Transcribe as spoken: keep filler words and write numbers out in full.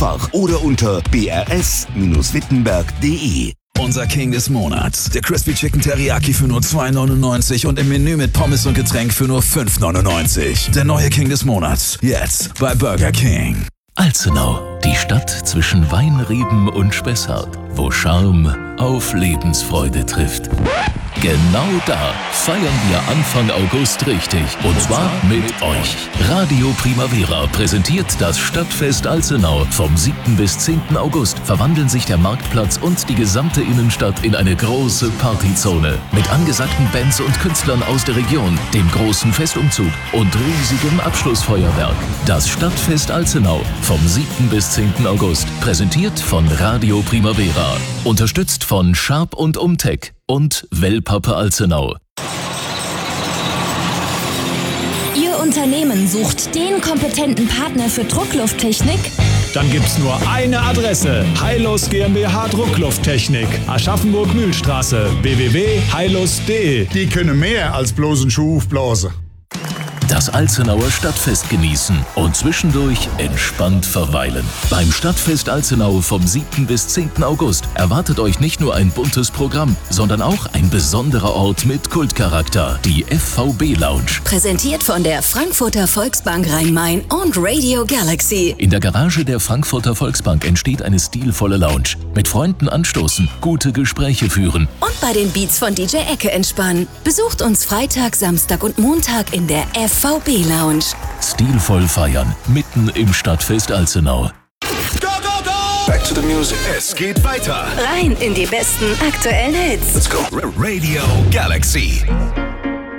Gladbach oder unter b r s Bindestrich wittenberg punkt d e. Unser King des Monats. Der Crispy Chicken Teriyaki für nur zwei neunundneunzig und im Menü mit Pommes und Getränk für nur fünf neunundneunzig. Der neue King des Monats. Jetzt bei Burger King. Alzenau, die Stadt zwischen Weinreben und Spessart, wo Charme auf Lebensfreude trifft. Genau da feiern wir Anfang August richtig. Und zwar mit euch. Radio Primavera präsentiert das Stadtfest Alzenau. Vom siebten bis zehnten August verwandeln sich der Marktplatz und die gesamte Innenstadt in eine große Partyzone. Mit angesagten Bands und Künstlern aus der Region, dem großen Festumzug und riesigem Abschlussfeuerwerk. Das Stadtfest Alzenau vom siebten bis zehnten August. Präsentiert von Radio Primavera. Unterstützt von Sharp und Umtech und Wellpappe Alzenau. Ihr Unternehmen sucht den kompetenten Partner für Drucklufttechnik? Dann gibt's nur eine Adresse. Heilus GmbH Drucklufttechnik. Aschaffenburg-Mühlstraße. w w w punkt heilus punkt d e. Die können mehr als bloß einen Schuh aufblasen. Das Alzenauer Stadtfest genießen und zwischendurch entspannt verweilen. Beim Stadtfest Alzenau vom siebten bis zehnten August erwartet euch nicht nur ein buntes Programm, sondern auch ein besonderer Ort mit Kultcharakter, die F V B Lounge. Präsentiert von der Frankfurter Volksbank Rhein-Main und Radio Galaxy. In der Garage der Frankfurter Volksbank entsteht eine stilvolle Lounge. Mit Freunden anstoßen, gute Gespräche führen. Und bei den Beats von D J Ecke entspannen. Besucht uns Freitag, Samstag und Montag in der F V B Lounge. Stilvoll feiern, mitten im Stadtfest Alzenau. Go, go, go! Back to the music. Es geht weiter. Rein in die besten aktuellen Hits. Let's go. Radio Galaxy.